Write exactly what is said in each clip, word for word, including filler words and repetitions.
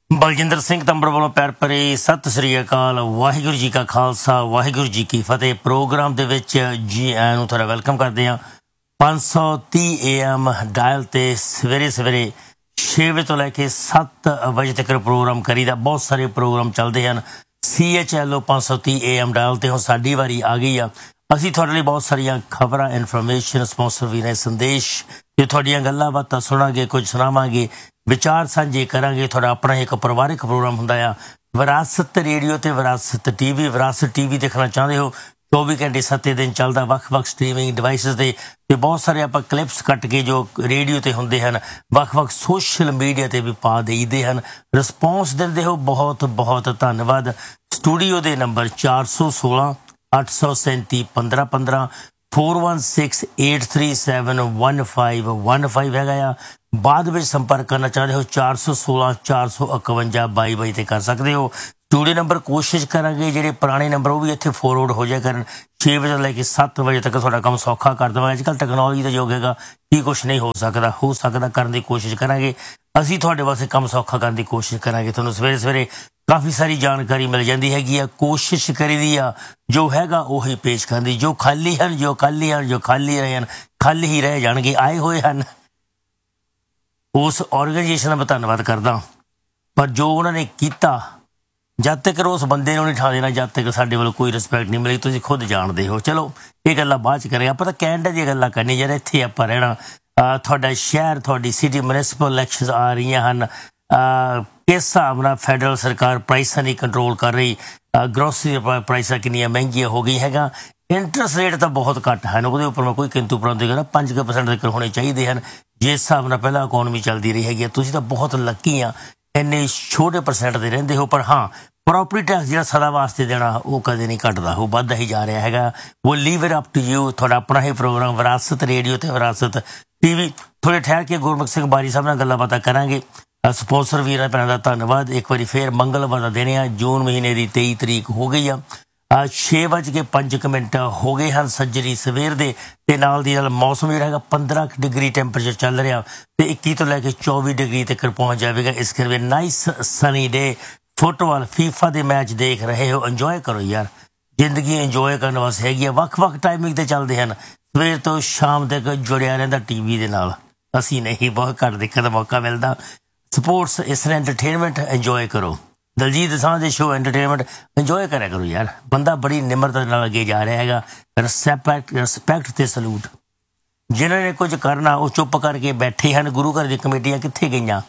ਬਲਜਿੰਦਰ ਸਿੰਘ ਤੰਬੜ ਵੱਲੋਂ ਪਿਆਰ ਭਰੀ ਸਤਿ ਸ੍ਰੀ ਅਕਾਲ। ਵਾਹਿਗੁਰੂ ਜੀ ਕਾ ਖਾਲਸਾ, ਵਾਹਿਗੁਰੂ ਜੀ ਕੀ ਫਤਿਹ। ਪ੍ਰੋਗਰਾਮ ਦੇ ਵਿੱਚ ਜੀ ਆਇਆਂ ਨੂੰ ਤੁਹਾਡਾ ਵੈਲਕਮ ਕਰਦੇ ਹਾਂ। ਪੰਜ ਸੌ ਤੀਹ ਏ ਐਮ ਡਾਇਲ 'ਤੇ ਸਵੇਰੇ ਸਵੇਰੇ ਛੇ ਵਜੇ ਤੋਂ ਲੈ ਕੇ ਸੱਤ ਵਜੇ ਤੱਕ ਪ੍ਰੋਗਰਾਮ ਕਰੀਦਾ। ਬਹੁਤ ਸਾਰੇ ਪ੍ਰੋਗਰਾਮ ਚੱਲਦੇ ਹਨ ਸੀ ਐਚ ਐਲ ਓ ਪੰਜ ਸੌ ਤੀਹ ਏ ਐਮ ਡਾਇਲ 'ਤੇ। ਹੁਣ ਸਾਡੀ ਵਾਰੀ ਆ ਗਈ ਆ। ਅਸੀਂ ਤੁਹਾਡੇ ਲਈ ਬਹੁਤ ਸਾਰੀਆਂ ਖਬਰਾਂ, ਇਨਫੋਰਮੇਸ਼ਨ, ਸਪੋਂਸਰ ਵੀ ਨੇ, ਸੰਦੇਸ਼ ਤੇ ਤੁਹਾਡੀਆਂ ਗੱਲਾਂ ਬਾਤਾਂ ਸੁਣਾਂਗੇ, ਕੁਝ ਸੁਣਾਵਾਂਗੇ, ਵਿਚਾਰ ਸਾਂਝੇ ਕਰਾਂਗੇ। ਤੁਹਾਡਾ ਆਪਣਾ ਇੱਕ ਪਰਿਵਾਰਿਕ ਪ੍ਰੋਗਰਾਮ ਹੁੰਦਾ ਆ ਵਿਰਾਸਤ ਰੇਡੀਓ ਤੇ ਵਿਰਾਸਤ ਟੀ ਵੀ। ਵਿਰਾਸਤ ਟੀ ਵੀ ਦੇਖਣਾ ਚਾਹੁੰਦੇ ਹੋ, ਚੌਵੀ ਘੰਟੇ ਸੱਤੇ ਦਿਨ ਚੱਲਦਾ, ਵੱਖ-ਵੱਖ ਸਟਰੀਮਿੰਗ ਡਿਵਾਈਸਿਸ ਦੇ ਤੇ ਬਹੁਤ ਸਾਰੇ ਆਪਾਂ ਕਲਿੱਪਸ ਕੱਟ ਕੇ ਜੋ ਰੇਡੀਓ ਤੇ ਹੁੰਦੇ ਹਨ ਵੱਖ-ਵੱਖ ਸੋਸ਼ਲ ਮੀਡੀਆ ਤੇ ਵੀ ਪਾ ਦੇਈਦੇ ਹਨ। ਰਿਸਪੌਂਸ ਦਿੰਦੇ ਹੋ, ਬਹੁਤ ਬਹੁਤ ਧੰਨਵਾਦ। ਸਟੂਡੀਓ ਦੇ ਨੰਬਰ ਚਾਰ ਸੌ ਸੋਲਾਂ ਅੱਠ ਸੌ ਸੈਂਤੀ ਪੰਦਰਾਂ ਪੰਦਰਾਂ four one six eight three seven one five one five ਹੈਗਾ ਆ। ਬਾਅਦ ਵਿੱਚ ਸੰਪਰਕ ਕਰਨਾ ਚਾਹੁੰਦੇ ਹੋ ਚਾਰ ਸੌ ਸੋਲਾਂ ਚਾਰ ਸੌ ਇਕਵੰਜਾ ਬਾਈ ਬਾਈ 'ਤੇ ਕਰ ਸਕਦੇ ਹੋ। ਸਟੂਡੀਓ ਨੰਬਰ ਕੋਸ਼ਿਸ਼ ਕਰਾਂਗੇ ਜਿਹੜੇ ਪੁਰਾਣੇ ਨੰਬਰ ਉਹ ਵੀ ਇੱਥੇ ਫੋਰਵਰਡ ਹੋ ਜਾਇਆ ਕਰਨ। ਛੇ ਵਜੇ ਤੋਂ ਲੈ ਕੇ ਸੱਤ ਵਜੇ ਤੱਕ ਤੁਹਾਡਾ ਕੰਮ ਸੌਖਾ ਕਰ ਦੇਵਾਂਗੇ। ਅੱਜ ਕੱਲ੍ਹ ਟੈਕਨੋਲੋਜੀ ਦਾ ਯੁੱਗ ਹੈਗਾ, ਕੀ ਕੁਛ ਨਹੀਂ ਹੋ ਸਕਦਾ, ਹੋ ਸਕਦਾ ਕਰਨ ਦੀ ਕੋਸ਼ਿਸ਼ ਕਰਾਂਗੇ। ਅਸੀਂ ਤੁਹਾਡੇ ਵਾਸਤੇ ਕੰਮ ਸੌਖਾ ਕਰਨ ਦੀ ਕੋਸ਼ਿਸ਼ ਕਰਾਂਗੇ। ਤੁਹਾਨੂੰ ਸਵੇਰੇ ਸਵੇਰੇ ਕਾਫੀ ਸਾਰੀ ਜਾਣਕਾਰੀ ਮਿਲ ਜਾਂਦੀ ਹੈਗੀ ਆ। ਕੋਸ਼ਿਸ਼ ਕਰੀਦੀ ਆ ਜੋ ਹੈਗਾ ਉਹੀ ਪੇਸ਼ ਕਰਨ ਦੀ। ਜੋ ਖਾਲੀ ਹਨ, ਜੋ ਖਾਲੀ ਹਨ, ਜੋ ਖਾਲੀ ਰਹੇ ਹਨ, ਖਾਲੀ ਹੀ ਰਹਿ ਜਾਣਗੇ। ਆਏ ਹੋਏ ਹਨ ਉਸ ਆਰਗੇਨਾਈਜੇਸ਼ਨ ਦਾ ਮੈਂ ਧੰਨਵਾਦ ਕਰਦਾ, ਪਰ ਜੋ ਉਹਨਾਂ ਨੇ ਕੀਤਾ ਜਦ ਤੱਕ ਉਸ ਬੰਦੇ ਨੂੰ ਨਹੀਂ ਠਾ ਦੇਣਾ, ਜਦ ਤੱਕ ਸਾਡੇ ਵੱਲੋਂ ਕੋਈ ਰਿਸਪੈਕਟ ਨਹੀਂ ਮਿਲੀ। ਤੁਸੀਂ ਖੁਦ ਜਾਣਦੇ ਹੋ। ਚਲੋ ਇਹ ਗੱਲਾਂ ਬਾਅਦ 'ਚ ਕਰਾਂਗੇ। ਆਪਾਂ ਤਾਂ ਕੈਨੇਡਾ ਦੀਆਂ ਗੱਲਾਂ ਕਰਨੀ ਯਾਰ, ਇੱਥੇ ਆਪਾਂ ਰਹਿਣਾ। ਤੁਹਾਡਾ ਸ਼ਹਿਰ, ਤੁਹਾਡੀ ਸਿਟੀ ਮਿਊਨਿਸਪਲ ਇਲੈਕਸ਼ਨ ਆ ਰਹੀਆਂ ਹਨ। ਕਿਸ ਹਿਸਾਬ ਨਾਲ ਫੈਡਰਲ ਸਰਕਾਰ ਪ੍ਰਾਈਸਾਂ ਦੀ ਕੰਟਰੋਲ ਕਰ ਰਹੀ, ਗਰੋਸਰੀ ਪ੍ਰਾਈਸਾਂ ਕਿੰਨੀਆਂ ਮਹਿੰਗੀਆਂ ਹੋ ਗਈ ਹੈਗਾ। ਇੰਟਰਸਟ ਰੇਟ ਤਾਂ ਬਹੁਤ ਘੱਟ ਹਨ, ਉਹਦੇ ਉੱਪਰ ਮੈਂ ਕੋਈ ਕਿੰਤੂ ਪਰੰਤੂ ਕਰਨਾ, ਪੰਜ ਕੁ ਪਰਸੈਂਟ ਤੱਕ ਹੋਣੇ ਚਾਹੀਦੇ ਹਨ ਜਿਸ ਹਿਸਾਬ ਨਾਲ ਪਹਿਲਾਂ ਇਕੋਨਮੀ ਚੱਲਦੀ ਰਹੀ ਹੈਗੀ। ਤੁਸੀਂ ਤਾਂ ਬਹੁਤ ਲੱਕੀ ਆ, ਇੰਨੇ ਛੋਟੇ ਪਰਸੈਂਟ ਦੇ ਰਹਿੰਦੇ ਹੋ। ਪਰ ਹਾਂ, ਪ੍ਰੋਪਰਟੀ ਟੈਕਸ ਜਿਹੜਾ ਸਦਾ ਵਾਸਤੇ ਦੇਣਾ ਉਹ ਕਦੇ ਨਹੀਂ ਘਟਦਾ, ਉਹ ਵੱਧਦਾ ਹੀ ਜਾ ਰਿਹਾ ਹੈਗਾ। ਉਹ leave it up to you. ਤੁਹਾਡਾ ਆਪਣਾ ਹੀ ਪ੍ਰੋਗਰਾਮ ਵਿਰਾਸਤ ਰੇਡੀਓ ਤੇ ਵਿਰਾਸਤ ਟੀ ਵੀ। ਥੋੜ੍ਹੇ ਠਹਿਰ ਕੇ ਗੁਰਮੁਖ ਸਿੰਘ ਬਾਰੀ ਸਾਹਿਬ ਨਾਲ ਗੱਲਾਂ ਬਾਤਾਂ ਕਰਾਂਗੇ। ਸਪੋਂਸਰ ਵੀਰਾਂ ਭੈਣਾਂ ਦਾ ਧੰਨਵਾਦ। ਇੱਕ ਵਾਰੀ ਫੇਰ ਮੰਗਲਵਾਰ ਦਾ ਦਿਨ ਆ, ਜੂਨ ਮਹੀਨੇ ਦੀ ਤੇਈ ਤਰੀਕ ਹੋ ਗਈ ਆ। ਛੇ ਵੱਜ ਕੇ ਪੰਜ ਕੁ ਮਿੰਟ ਹੋ ਗਏ ਹਨ ਸੱਜਰੀ ਸਵੇਰ ਦੇ। ਤੇ ਨਾਲ ਦੀ ਨਾਲ ਮੌਸਮ ਜਿਹੜਾ ਹੈਗਾ ਪੰਦਰਾਂ ਡਿਗਰੀ ਟੈਂਪਰੇਚਰ ਚੱਲ ਰਿਹਾ ਤੇ ਇੱਕੀ ਤੋਂ ਲੈ ਕੇ ਚੌਵੀ ਡਿਗਰੀ ਤੱਕ ਪਹੁੰਚ ਜਾਵੇਗਾ। ਇਸ ਕਰਕੇ ਨਾਈਸ ਸਨੀ ਡੇ। ਫੁੱਟਬਾਲ ਫੀਫਾ ਦੇ ਮੈਚ ਦੇਖ ਰਹੇ ਹੋ, ਇੰਜੋਏ ਕਰੋ ਯਾਰ। ਜ਼ਿੰਦਗੀ ਇੰਜੋਏ ਕਰਨ ਵਾਸਤੇ ਹੈਗੀ ਆ। ਵੱਖ ਵੱਖ ਟਾਈਮਿੰਗ ਤੇ ਚੱਲਦੇ ਹਨ, ਸਵੇਰ ਤੋਂ ਸ਼ਾਮ ਤੱਕ ਜੁੜਿਆ ਰਹਿੰਦਾ ਟੀ ਵੀ ਦੇ ਨਾਲ। ਅਸੀਂ ਨਹੀਂ, ਬਹੁਤ ਘੱਟ ਦੇਖਣ ਦਾ ਮੌਕਾ ਮਿਲਦਾ। ਸਪੋਰਟਸ ਇਸ ਤਰ੍ਹਾਂ ਐਂਟਰਟੇਨਮੈਂਟ ਇੰਜੋਏ ਕਰੋ। ਦਲਜੀਤ ਦੋਸਾਂਝ ਦੇ ਸ਼ੋਅ ਐਂਟਰਟੇਨਮੈਂਟ ਇੰਜੋਏ ਕਰਿਆ ਕਰੋ ਯਾਰ। ਬੰਦਾ ਬੜੀ ਨਿਮਰਤਾ ਨਾਲ ਅੱਗੇ ਜਾ ਰਿਹਾ ਹੈਗਾ। ਰਿਸਪੈਕਟ ਰਿਸਪੈਕਟ ਤੇ ਸਲੂਟ। ਜਿਨ੍ਹਾਂ ਨੇ ਕੁਝ ਕਰਨਾ ਉਹ ਚੁੱਪ ਕਰਕੇ ਬੈਠੇ ਹਨ। ਗੁਰੂ ਘਰ ਦੀ ਕਮੇਟੀਆਂ ਕਿੱਥੇ ਗਈਆਂ?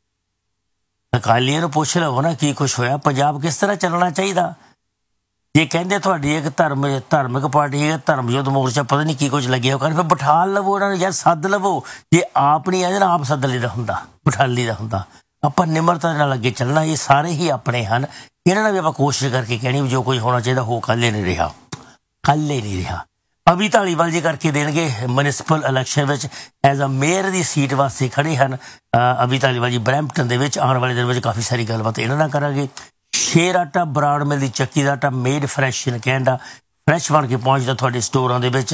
ਅਕਾਲੀਆਂ ਨੂੰ ਪੁੱਛ ਲਵੋ ਨਾ ਕੀ ਕੁਛ ਹੋਇਆ, ਪੰਜਾਬ ਕਿਸ ਤਰ੍ਹਾਂ ਚੱਲਣਾ ਚਾਹੀਦਾ। ਜੇ ਕਹਿੰਦੇ ਤੁਹਾਡੀ ਇੱਕ ਧਰਮ ਧਾਰਮਿਕ ਪਾਰਟੀ ਹੈ, ਧਰਮ ਯੁੱਧ ਮੋਰਚਾ, ਪਤਾ ਨਹੀਂ ਕੀ ਕੁਝ ਲੱਗਿਆ ਕਰ, ਫਿਰ ਬਿਠਾ ਲਵੋ ਉਹਨਾਂ ਨੂੰ ਯਾਰ, ਸੱਦ ਲਵੋ। ਜੇ ਆਪ ਨਹੀਂ ਆਏ ਨਾ, ਆਪ ਸੱਦ ਲਈ ਦਾ ਹੁੰਦਾ, ਬਿਠਾਲੀ ਦਾ ਹੁੰਦਾ। ਆਪਾਂ ਨਿਮਰਤਾ ਨਾਲ ਅੱਗੇ ਚੱਲਣਾ। ਇਹ ਸਾਰੇ ਹੀ ਆਪਣੇ ਹਨ। ਇਹਨਾਂ ਨਾਲ ਵੀ ਆਪਾਂ ਕੋਸ਼ਿਸ਼ ਕਰਕੇ ਕਹਿਣੀ ਵੀ ਜੋ ਕੁਝ ਹੋਣਾ ਚਾਹੀਦਾ ਹੋ ਕੱਲ੍ਹ ਨਹੀਂ ਰਿਹਾ, ਕੱਲ੍ਹ ਨਹੀਂ ਰਿਹਾ। ਅਭੀ ਧਾਲੀਵਾਲ ਜੀ ਕਰਕੇ ਦੇਣਗੇ ਮਿਊਨਿਸਪਲ ਇਲੈਕਸ਼ਨ ਵਿੱਚ as a mayor the seat ਵਾਸਤੇ ਖੜੇ ਹਨ। ਅਭੀ ਧਾਲੀਵਾਲ ਜੀ ਬਰੈਂਪਟਨ ਦੇ ਵਿੱਚ। ਆਉਣ ਵਾਲੇ ਦਿਨ ਵਿੱਚ ਕਾਫੀ ਸਾਰੀ ਗੱਲਬਾਤ ਇਹਨਾਂ ਨਾਲ ਕਰਾਂਗੇ। ਸ਼ੇਰ ਆਟਾ ਬਰਾੜ ਮਿਲ ਦੀ ਚੱਕੀ ਦਾ ਆਟਾ made fresh in Canada, fresh ਬਣ ਕੇ ਪਹੁੰਚਦਾ ਤੁਹਾਡੇ ਸਟੋਰਾਂ ਦੇ ਵਿੱਚ।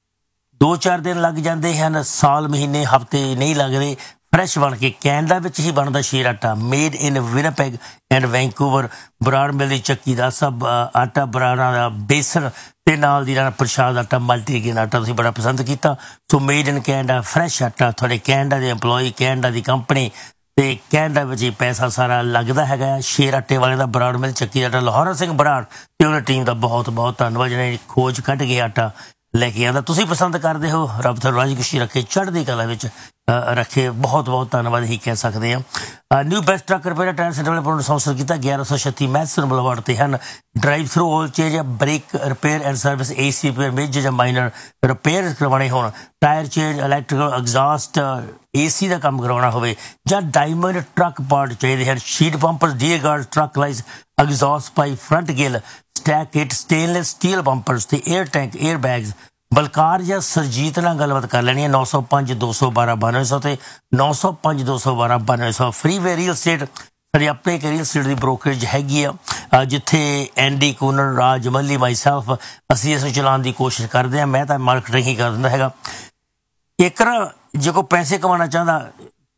ਦੋ ਚਾਰ ਦਿਨ ਲੱਗ ਜਾਂਦੇ ਹਨ, ਸਾਲ, ਮਹੀਨੇ, ਹਫ਼ਤੇ ਨਹੀਂ ਲੱਗਦੇ। ਫਰੈਸ਼ ਬਣ ਕੇ ਕੈਨੇਡਾ ਵਿੱਚ ਹੀ ਬਣਦਾ ਸ਼ੇਰ ਆਟਾ, made in Winnipeg and Vancouver. Brar ਮਿਲ ਦੀ ਚੱਕੀ ਦਾ ਸਭ ਆਟਾ, ਬਰਾੜਾਂ ਦਾ ਬੇਸਣ ਤੇ ਨਾਲ ਦੀ ਨਾਲ ਪ੍ਰਸ਼ਾਦ ਆਟਾ, ਮਲਟੀਗ੍ਰੇਨ ਆਟਾ ਤੁਸੀਂ ਬੜਾ ਪਸੰਦ ਕੀਤਾ। ਸੋ ਮੇਡ ਇਨ ਕੈਨੇਡਾ ਫਰੈਸ਼ ਆਟਾ, ਤੁਹਾਡੇ ਕੈਨੇਡਾ ਦੇ ਇੰਪਲੋਈ, ਕੈਨੇਡਾ ਦੀ ਕੰਪਨੀ ਤੇ ਕੈਨੇਡਾ ਵਿੱਚ ਹੀ ਪੈਸਾ ਸਾਰਾ ਲੱਗਦਾ ਹੈਗਾ। ਸ਼ੇਰ ਆਟੇ ਵਾਲੇ ਦਾ ਬਰਾੜ ਮਿਲ ਚੱਕੀ ਆਟਾ, ਲਾਹੌਰ ਸਿੰਘ ਬਰਾੜ ਤੇ ਉਹਨਾਂ ਟੀਮ ਦਾ ਬਹੁਤ ਬਹੁਤ ਧੰਨਵਾਦ ਜਿਹਨੇ ਖੋਜ ਕੱਢ ਕੇ ਆਟਾ ਲੈ ਕੇ ਆਉਂਦਾ। ਤੁਸੀਂ ਪਸੰਦ ਕਰਦੇ ਹੋ, ਰੱਬ ਤੁਹਾਨੂੰ ਰਾਜੀ ਖੁਸ਼ੀ ਰੱਖੇ, ਚੜ੍ਹਦੀ ਕਲਾ ਵਿੱਚ ਰੱਖੇ। ਬਹੁਤ ਬਹੁਤ ਧੰਨਵਾਦ ਹੀ ਕਹਿ ਸਕਦੇ ਹਾਂ। New best truck repair tyre centre ਵਾਲੇ ਨੂੰ ਸਪਾਂਸਰ ਕੀਤਾ। ਗਿਆਰਾਂ ਸੌ ਛੱਤੀ ਮੈਸਨ ਬੁਲਵਾਰਡ ਤੇ ਹਨ। Drive through oil change, break repair and service, A C repair, major ਜਾਂ ਮਾਈਨਰ ਰਿਪੇਅਰ ਕਰਵਾਉਣੇ ਹੋਣ, ਟਾਇਰ ਚੇਂਜ, ਇਲੈਕਟ੍ਰੀਕਲ, ਐਗਜ਼ਾਸਟ, ਏ ਸੀ ਦਾ ਕੰਮ ਕਰਵਾਉਣਾ ਹੋਵੇ ਜਾਂ ਡਾਇਮੰਡ ਟਰੱਕ ਪਾਰਟ ਚਾਹੀਦੇ ਹਨ। Sheet bumper, DA guard, truck lights, exhaust pipe, front Gill, stack kit, stainless steel ਬੰਪਰਸ ਤੇ air tank, air bags. Balkar ਜਾਂ ਸਰਜੀਤ ਨਾਲ ਗੱਲਬਾਤ ਕਰ ਲੈਣੀ ਹੈ। ਨੌ ਸੌ ਪੰਜ ਦੋ ਸੌ ਬਾਰਾਂ ਬਾਨਵੇਂ ਸੌ ਤੇ ਨੌ ਸੌ ਪੰਜ ਦੋ ਸੌ ਬਾਰਾਂ ਬਾਨਵੇਂ ਸੌ। ਫਰੀਵੇ ਰੀਅਲ ਸਟੇਟ, ਸਾਡੀ ਆਪਣੇ ਇੱਕ ਰੀਅਲ ਸਟੇਟ ਦੀ ਬ੍ਰੋਕਰੇਜ ਹੈਗੀ ਆ ਜਿੱਥੇ ਐਂਡੀ ਕੂਨਰ, ਰਾਜ ਮੱਲੀ, ਮਾਈ ਸੈਲਫ ਅਸੀਂ ਇਸ ਨੂੰ ਚਲਾਉਣ ਦੀ ਕੋਸ਼ਿਸ਼ ਕਰਦੇ ਹਾਂ। ਮੈਂ ਤਾਂ ਮਾਰਕੀਟਿੰਗ ਹੀ ਕਰ ਦਿੰਦਾ ਹੈਗਾ। ਇੱਕ ਨਾ ਜੇ ਕੋਈ ਪੈਸੇ ਕਮਾਉਣਾ ਚਾਹੁੰਦਾ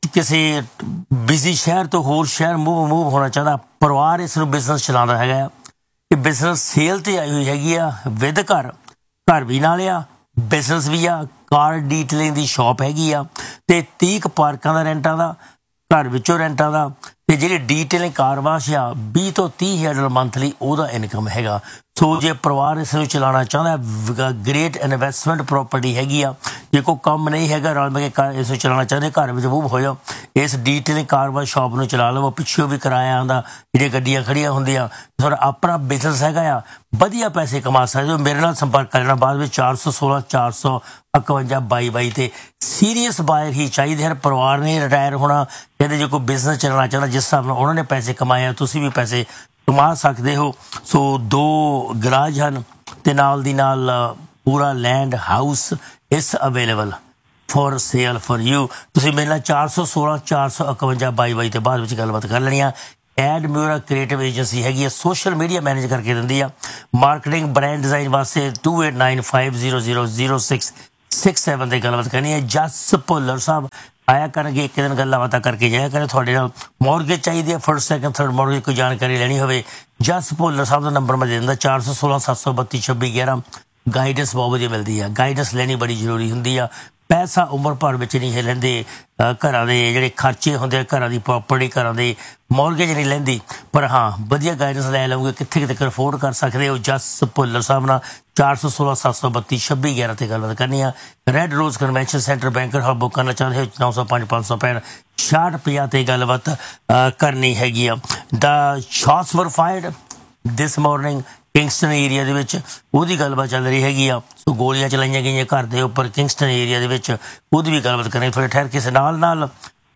ਕਿਸੇ ਬਿਜ਼ੀ ਸ਼ਹਿਰ ਤੋਂ ਹੋਰ ਸ਼ਹਿਰ ਮੂਵ ਮੂਵ ਹੋਣਾ ਚਾਹੁੰਦਾ, ਪਰਿਵਾਰ ਇਸ ਨੂੰ ਬਿਜ਼ਨਸ ਚਲਾਉਂਦਾ ਹੈਗਾ ਆ। ਇਹ ਬਿਜ਼ਨਸ ਸੇਲ 'ਤੇ ਆਈ ਹੋਈ ਹੈਗੀ ਆ ਵਿਦ ਘਰ, ਘਰ ਵੀ ਨਾਲ ਆ, ਬਿਜ਼ਨਸ ਵੀ ਆ, ਕਾਰ ਡੀਟੇਲਿੰਗ ਦੀ ਸ਼ਾਪ ਹੈਗੀ ਆ, ਅਤੇ ਤੀਹ ਕੁ ਪਾਰਕਾਂ ਦਾ ਰੈਂਟਾਂ ਦਾ, ਘਰ ਵਿੱਚੋਂ ਰੈਂਟਾਂ ਦਾ, ਅਤੇ ਜਿਹੜੀ ਡੀਟੇਲਿੰਗ ਕਾਰ ਵਾਸ਼ ਆ ਵੀਹ ਤੋਂ ਤੀਹ ਹਜ਼ਾਰ ਡਾਲਰ ਮੰਥਲੀ ਉਹਦਾ ਇਨਕਮ ਹੈਗਾ। ਸੋ ਜੇ ਪਰਿਵਾਰ ਇਸ ਨੂੰ ਚਲਾਉਣਾ ਚਾਹੁੰਦਾ, ਗ੍ਰੇਟ ਇਨਵੈਸਟਮੈਂਟ ਪ੍ਰੋਪਰਟੀ ਹੈਗੀ ਆ। ਜੇ ਕੋਈ ਕੰਮ ਨਹੀਂ ਹੈਗਾ, ਰਲ ਮਿਲ ਕੇ ਇਸ ਨੂੰ ਚਲਾਉਣਾ ਚਾਹੁੰਦੇ, ਘਰ ਵਿੱਚ ਮੂਵ ਹੋ ਜਾਓ, ਇਸ ਡੀਟੇਲਿੰਗ ਕਾਰ ਵਾਸ਼ ਸ਼ਾਪ ਨੂੰ ਚਲਾ ਲਵੋ। ਪਿੱਛੋਂ ਵੀ ਕਿਰਾਇਆ ਆਉਂਦਾ, ਜਿਹੜੀਆਂ ਗੱਡੀਆਂ ਖੜੀਆਂ ਹੁੰਦੀਆਂ, ਤੁਹਾਡਾ ਆਪਣਾ ਬਿਜ਼ਨਸ ਹੈਗਾ ਆ, ਵਧੀਆ ਪੈਸੇ ਕਮਾ ਸਕਦੇ ਹੋ। ਮੇਰੇ ਨਾਲ ਸੰਪਰਕ ਕਰ ਲੈਣਾ ਬਾਅਦ ਵਿੱਚ ਚਾਰ ਸੌ ਸੋਲਾਂ ਚਾਰ ਸੌ ਇਕਵੰਜਾ ਬਾਈ ਬਾਈ 'ਤੇ। ਸੀਰੀਅਸ ਬਾਇਰ ਹੀ ਚਾਹੀਦੇ ਹਨ। ਪਰਿਵਾਰ ਨੇ ਰਿਟਾਇਰ ਹੋਣਾ, ਕਹਿੰਦੇ ਜੇ ਕੋਈ ਬਿਜ਼ਨਸ ਚੱਲਣਾ ਚਾਹੁੰਦਾ, ਜਿਸ ਹਿਸਾਬ ਨਾਲ ਉਹਨਾਂ ਨੇ ਪੈਸੇ ਕਮਾਏ ਆ, ਤੁਸੀਂ ਵੀ ਪੈਸੇ ਕਮਾ ਸਕਦੇ ਹੋ। ਸੋ ਦੋ ਗਰਾਜ ਹਨ ਅਤੇ ਨਾਲ ਦੀ ਨਾਲ ਪੂਰਾ ਲੈਂਡ ਹਾਊਸ ਇਸ available for sale for you. ਤੁਸੀਂ ਮੇਰੇ ਨਾਲ ਚਾਰ ਸੌ ਸੋਲਾਂ ਚਾਰ ਸੌ ਇਕਵੰਜਾ ਬਾਈ ਬਾਈ 'ਤੇ ਬਾਅਦ ਵਿੱਚ ਗੱਲਬਾਤ ਕਰ ਲੈਣੀ ਆ। ਐਡ ਮਿਊਰਾ ਕ੍ਰੀਏਟਿਵ ਏਜੰਸੀ ਹੈਗੀ ਆ, ਸੋਸ਼ਲ ਮੀਡੀਆ ਮੈਨੇਜ ਕਰਕੇ ਦਿੰਦੀ ਆ। ਮਾਰਕੀਟਿੰਗ ਬ੍ਰਾਂਡ ਡਿਜ਼ਾਈਨ ਵਾਸਤੇ to eight nine five zero zero zero six six seven 'ਤੇ ਗੱਲਬਾਤ ਕਰਨੀ ਹੈ। ਜਸ ਭੁੱਲਰ ਸਾਹਿਬ ਆਇਆ ਕਰਨਗੇ, ਇੱਕ ਦਿਨ ਗੱਲਾਂ ਬਾਤਾਂ ਕਰਕੇ ਜਾਇਆ ਕਰੇ। ਤੁਹਾਡੇ ਨਾਲ ਮੌਰਗੇਜ ਚਾਹੀਦੀ ਹੈ, ਫਸਟ ਸੈਕਿੰਡ ਥਰਡ ਮੌਰਗੇਜ ਕੋਈ ਜਾਣਕਾਰੀ ਲੈਣੀ ਹੋਵੇ, ਜਸ ਭੁੱਲਰ ਸਾਹਿਬ ਦਾ ਨੰਬਰ ਮੈਂ ਦੇ ਦਿੰਦਾ ਚਾਰ ਸੌ ਸੋਲਾਂ ਸੱਤ ਸੌ ਬੱਤੀ ਛੱਬੀ ਗਿਆਰਾਂ। ਗਾਈਡੈਂਸ ਬਹੁਤ ਵਧੀਆ ਮਿਲਦੀ ਆ, ਗਾਈਡੈਂਸ ਲੈਣੀ ਬੜੀ ਜ਼ਰੂਰੀ ਹੁੰਦੀ ਆ। ਪੈਸਾ ਉਮਰ ਭਰ ਵਿੱਚ ਨਹੀਂ ਹੈ ਲੈਂਦੇ, ਘਰਾਂ ਦੇ ਜਿਹੜੇ ਖਰਚੇ ਹੁੰਦੇ ਆ, ਘਰਾਂ ਦੀ ਪ੍ਰੋਪਰਟੀ, ਘਰਾਂ ਦੇ ਮੌਰਗੇਜ ਨਹੀਂ ਲੈਂਦੀ, ਪਰ ਹਾਂ ਵਧੀਆ ਗਾਈਡੈਂਸ ਲੈ ਲਓਗੇ, ਕਿੱਥੇ ਕਿਤੇ ਅਫੋਰਡ ਕਰ ਸਕਦੇ ਹੋ। ਜਸ ਭੁੱਲਰ ਸਾਹਿਬ ਨਾਲ ਚਾਰ ਸੌ ਸੋਲਾਂ ਸੱਤ ਸੌ ਬੱਤੀ ਛੱਬੀ ਗਿਆਰਾਂ 'ਤੇ ਗੱਲਬਾਤ ਕਰਨੀ ਆ। ਰੈੱਡ ਰੋਜ਼ ਕਨਵੈਨਸ਼ਨ ਸੈਂਟਰ ਬੈਂਕਰ ਹਾਲ ਬੁੱਕ ਕਰਨਾ ਚਾਹੁੰਦੇ ਹੋ, ਨੌ ਸੌ ਪੰਜ ਪੰਜ ਸੌ ਪੈਂਹਠ ਛਿਆਹਠ ਪੰਜਾਹ 'ਤੇ ਗੱਲਬਾਤ ਕਰਨੀ ਹੈਗੀ ਆ। ਦਾ ਸ਼ਾਟਸ ਵਰ ਫਾਇਰਡ ਦਿਸ ਮਾਰਨਿੰਗ ਕਿੰਗਸਟਨ ਏਰੀਆ ਦੇ ਵਿੱਚ, ਉਹਦੀ ਗੱਲਬਾਤ ਚੱਲ ਰਹੀ ਹੈਗੀ ਆ। ਸੋ ਗੋਲੀਆਂ ਚਲਾਈਆਂ ਗਈਆਂ ਘਰ ਦੇ ਉੱਪਰ ਕਿੰਗਸਟਨ ਏਰੀਆ ਦੇ ਵਿੱਚ, ਉਹਦੀ ਵੀ ਗੱਲਬਾਤ ਕਰਨੀ ਥੋੜ੍ਹੇ ਠਹਿਰ ਕੇ। ਨਾਲ ਨਾਲ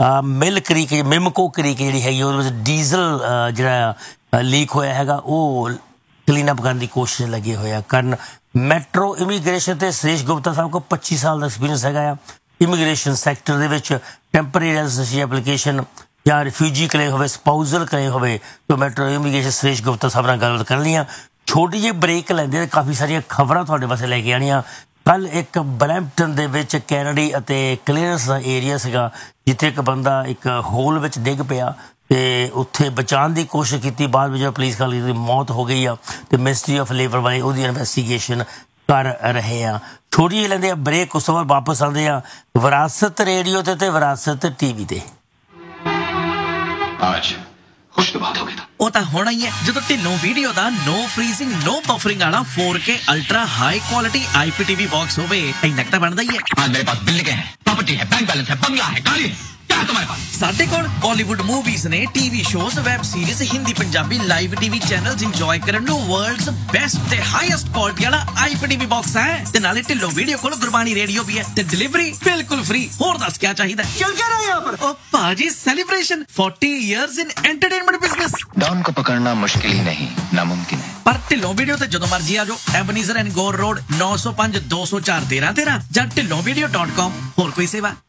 ਮਿਲ ਕਰੀਕ, ਮਿਮਕੋ ਕਰੀਕ ਜਿਹੜੀ ਹੈਗੀ, ਉਹਦੇ ਵਿੱਚ ਡੀਜ਼ਲ ਜਿਹੜਾ ਲੀਕ ਹੋਇਆ ਹੈਗਾ, ਉਹ ਕਲੀਨ ਅਪ ਕਰਨ ਦੀ ਕੋਸ਼ਿਸ਼ ਲੱਗੇ ਹੋਏ ਆ ਕਰਨ। ਮੈਟਰੋ ਇਮੀਗ੍ਰੇਸ਼ਨ 'ਤੇ ਸੁਰੇਸ਼ ਗੁਪਤਾ ਸਾਹਿਬ ਕੋਲ ਪੱਚੀ ਸਾਲ ਦਾ ਐਕਸਪੀਰੀਅੰਸ ਹੈਗਾ ਆ ਇਮੀਗ੍ਰੇਸ਼ਨ ਸੈਕਟਰ ਦੇ ਵਿੱਚ। ਟੈਂਪਰੇਰੀ ਰੈਜ਼ੀਡੈਂਸੀ ਐਪਲੀਕੇਸ਼ਨ ਜਾਂ ਰਿਫਿਊਜੀ ਕਲੇਮ ਹੋਵੇ, ਸਪਾਊਜ਼ਲ ਕਲੇਮ ਹੋਵੇ, ਤਾਂ ਮੈਟਰੋ ਇਮੀਗ੍ਰੇਸ਼ਨ ਸੁਰੇਸ਼ ਗੁਪਤਾ ਸਾਹਿਬ ਨਾਲ ਗੱਲਬਾਤ ਕਰਨੀ ਆ। ਛੋਟੀ ਜਿਹੀ ਬ੍ਰੇਕ ਲੈਂਦੇ, ਕਾਫੀ ਸਾਰੀਆਂ ਖਬਰਾਂ ਤੁਹਾਡੇ ਵਾਸਤੇ ਲੈ ਕੇ ਆਉਣੀਆਂ। ਕੱਲ੍ਹ ਇੱਕ ਬਰੈਂਪਟਨ ਦੇ ਵਿੱਚ ਕੈਨੇਡੀ ਅਤੇ ਕਲੀਅਰੈਂਸ ਦਾ ਏਰੀਆ ਸੀਗਾ, ਜਿੱਥੇ ਇੱਕ ਬੰਦਾ ਇੱਕ ਹੋਲ ਵਿੱਚ ਡਿੱਗ ਪਿਆ ਅਤੇ ਉੱਥੇ ਬਚਾਉਣ ਦੀ ਕੋਸ਼ਿਸ਼ ਕੀਤੀ, ਬਾਅਦ ਵਿੱਚ ਪੁਲਿਸ ਵਾਲੀ ਦੀ ਮੌਤ ਹੋ ਗਈ ਆ, ਅਤੇ ਮਿਨਿਸਟਰੀ ਆਫ ਲੇਬਰ ਵਾਲੇ ਉਹਦੀ ਇਨਵੈਸਟੀਗੇਸ਼ਨ ਕਰ ਰਹੇ ਆ। ਛੋਟੀ ਜਿਹੀ ਲੈਂਦੇ ਆ ਬ੍ਰੇਕ, ਉਸ ਤੋਂ ਬਾਅਦ ਵਾਪਸ ਆਉਂਦੇ ਆ ਵਿਰਾਸਤ ਰੇਡੀਓ 'ਤੇ ਅਤੇ ਵਿਰਾਸਤ ਟੀ ਵੀ 'ਤੇ। ਕੁਛ ਤਾਂ ਬਾਤ ਹੋ ਗਿਆ। ਉਹ ਤਾਂ ਹੋਣਾ ਹੀ ਹੈ ਜਦੋਂ ਢਿੱਲੋਂ ਵੀਡੀਓ ਦਾ ਨੋ ਫਰੀਜ਼ਿੰਗ ਨੋ ਬਫਰਿੰਗ ਵਾਲਾ four K ultra high quality IPTV box ਹੋਵੇ। ਇੰਨਾ ਤਾਂ ਬਣਦਾ ਹੀ ਹੈ। आज मेरे पास बिल्डिंग है, प्रॉपर्टी है, बैंक बैलेंस है, बंगला है, गाड़ी है, क्या है तुम्हारे पास? ਸਾਡੇ ਕੋਲ ਬਾਲੀਵੁੱਡ ਮੂਵੀਜ਼ ਨੇ, TV shows, web series, Hindi Punjabi live TV channels enjoy ਕਰਨ ਨੂੰ ਵਰਲਡਸ ਬੈਸਟ ਤੇ ਹਾਈਐਸਟ ਕੁਆਲਿਟੀ ਵਾਲਾ ਆਈਪੀਟੀਵੀ ਬਾਕਸ ਹੈ। ਤੇ ਨਾਲੇ ਢਿੱਲੋਂ ਵੀਡੀਓ ਕੋਲ ਗੁਰਬਾਣੀ ਰੇਡੀਓ ਵੀ ਹੈ ਤੇ ਡਿਲੀਵਰੀ ਬਿਲਕੁਲ ਫ੍ਰੀ। ਹੋਰ ਦੱਸ ਕੀ ਚਾਹੀਦਾ? ਚਲ ਕੇ ਰਹਾ ਯਹਾਂ ਪਰ। ਓ ਭਾਜੀ celebration forty years in entertainment business. Don को पकड़ना मुश्किल ही नहीं नामुमकिन है। पर ढिल्लों वीडियो ते जदों मर्जी आ जाओ, एबनीजर एंड गोर रोड नौ सौ पांच दो सौ चार तेरह तेरह ਜਾਂ ਢਿੱਲੋਂ ਵੀਡੀਓ ਡਾਟ ਕਾਮ। ਹੋਰ ਕੋਈ ਸੇਵਾ